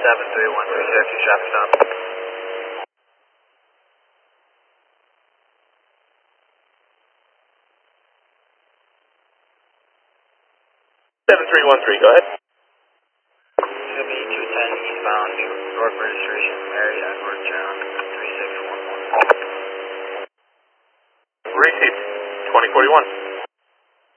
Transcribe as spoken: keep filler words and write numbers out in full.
seven three one three six, traffic stop. seven three one three, go ahead. Chevy two ten eastbound, North registration, Mary Edward John, three six one one. Received, twenty forty-one.